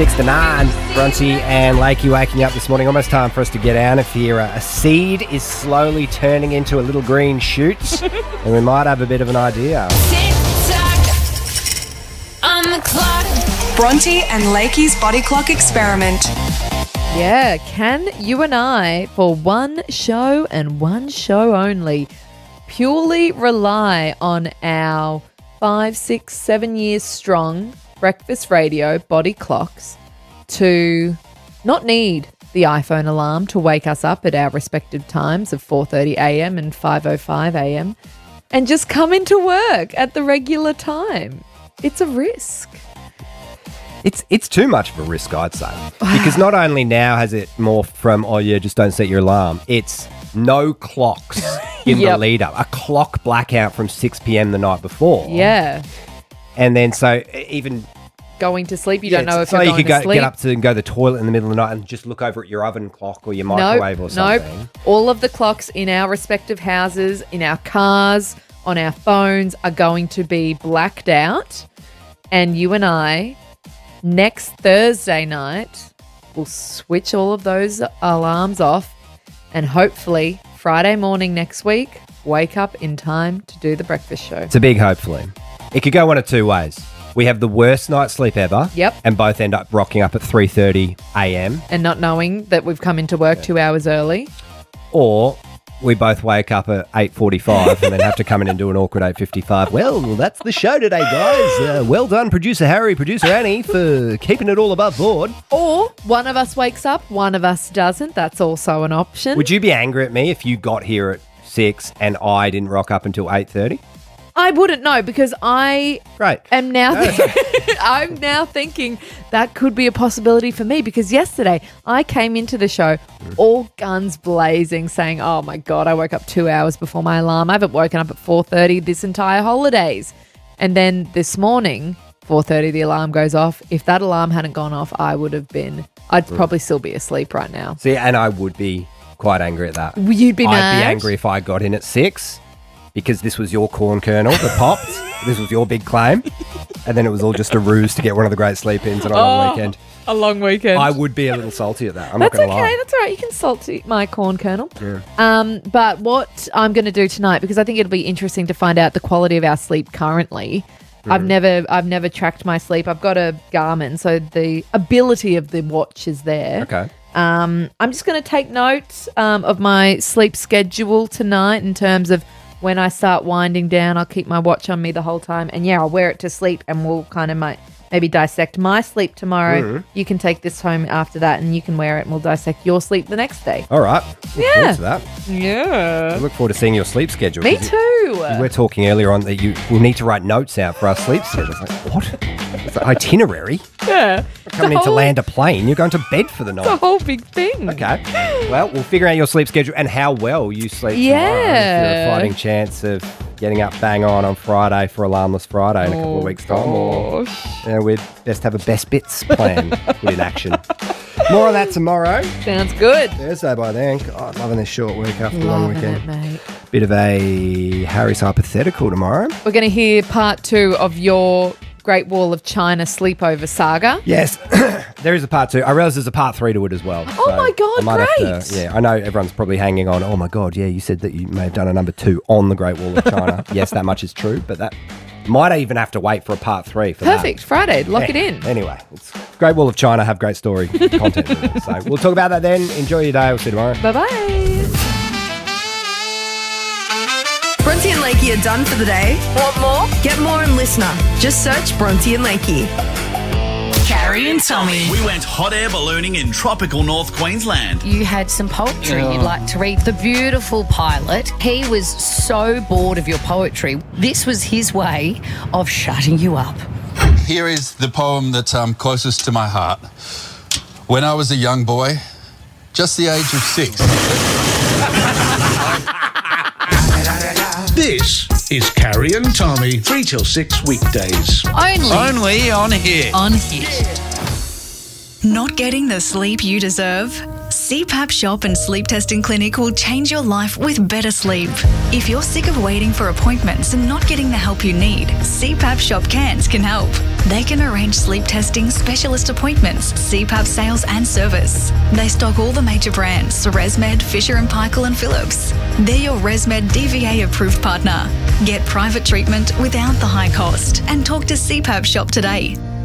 6 to 9. Bronte and Lakey waking up this morning. Almost time for us to get out of here. A seed is slowly turning into a little green shoot, and we might have a bit of an idea. On the clock. Bronte and Lakey's body clock experiment. Yeah, can you and I, for one show and one show only, purely rely on our 5, 6, 7 years strong breakfast radio body clocks to not need the iPhone alarm to wake us up at our respective times of 4:30 a.m. and 5:05 a.m. and just come into work at the regular time? It's a risk. It's too much of a risk, I'd say. Because not only now has it morphed from, oh yeah, just don't set your alarm. It's no clocks in the lead up. A clock blackout from 6 p.m. the night before. Yeah. And then so even... Going to sleep, you don't know if so you're you going could to sleep. get up to and go to the toilet in the middle of the night and just look over at your oven clock or your microwave or something. Nope. All of the clocks in our respective houses, in our cars, on our phones are going to be blacked out. And you and I, next Thursday night, will switch all of those alarms off and hopefully Friday morning next week, wake up in time to do the breakfast show. It's a big hopefully. It could go one of two ways. We have the worst night's sleep ever. Yep. And both end up rocking up at 3:30 a.m. And not knowing that we've come into work 2 hours early. Or we both wake up at 8:45 and then have to come in and do an awkward 8:55. Well, that's the show today, guys. Well done, producer Harry, producer Annie, for keeping it all above board. Or one of us wakes up, one of us doesn't. That's also an option. Would you be angry at me if you got here at 6 and I didn't rock up until 8:30? I wouldn't know because I Great. am now I'm now thinking that could be a possibility for me because yesterday I came into the show all guns blazing saying, oh my God, I woke up 2 hours before my alarm. I haven't woken up at 4:30 this entire holidays. And then this morning, 4:30 the alarm goes off. If that alarm hadn't gone off, I'd probably still be asleep right now. See, and I would be quite angry at that. You'd be mad? I'd be angry if I got in at 6 because this was your corn kernel that popped. This was your big claim. And then it was all just a ruse to get one of the great sleep-ins on a long weekend. A long weekend. I would be a little salty at that. I'm That's not going to lie. okay. That's all right. You can salty my corn kernel. Yeah. But what I'm going to do tonight, because I think it'll be interesting to find out the quality of our sleep currently. I've never tracked my sleep. I've got a Garmin, so the ability of the watch is there. Okay. I'm just going to take note of my sleep schedule tonight in terms of when I start winding down. I'll keep my watch on me the whole time. And yeah, I'll wear it to sleep and we'll kind of maybe dissect my sleep tomorrow. You can take this home after that and you can wear it and we'll dissect your sleep the next day. All right. Look forward to that. Yeah. I look forward to seeing your sleep schedule. Me too. We were talking earlier on that you will need to write notes out for our sleep schedule. It's like, what? It's an itinerary? Yeah. Coming in to land a plane. You're going to bed for the night. It's a whole big thing. Okay. Well, we'll figure out your sleep schedule and how well you sleep tomorrow. If you're a fighting chance of getting up bang on Friday for Alarmless Friday in a couple of weeks' time. Or we'd best have a best bits plan put in action. More on that tomorrow. Sounds good. Thursday by then. God, loving this short week after the long weekend. It, mate. Bit of a Harry's hypothetical tomorrow. We're going to hear part 2 of your Great Wall of China sleepover saga. Yes, there is a part 2. I realise there's a part 3 to it as well. Oh my God, I might great. have to, I know everyone's probably hanging on. Oh my God, yeah, you said that you may have done a number 2 on the Great Wall of China. Yes, that much is true, but that might even have to wait for a part 3 for Perfect. that. Friday, lock it in. Anyway, it's Great Wall of China, have great story content with it. So we'll talk about that then. Enjoy your day. We'll see you tomorrow. Bye-bye. Bronte and Lakey are done for the day. Want more? Get more on Listener. Just search Bronte and Lakey. Carrie and Tommy. We went hot air ballooning in tropical North Queensland. You had some poetry you'd like to read. The beautiful pilot, he was so bored of your poetry. This was his way of shutting you up. Here is the poem that's closest to my heart. When I was a young boy, just the age of 6. This is Carrie and Tommy, 3 till 6 weekdays. Only on here. On Hit. Not getting the sleep you deserve? CPAP Shop and Sleep Testing Clinic will change your life with better sleep. If you're sick of waiting for appointments and not getting the help you need, CPAP Shop Cairns can help. They can arrange sleep testing specialist appointments, CPAP sales and service. They stock all the major brands, ResMed, Fisher & Paykel and Philips. They're your ResMed DVA approved partner. Get private treatment without the high cost and talk to CPAP Shop today.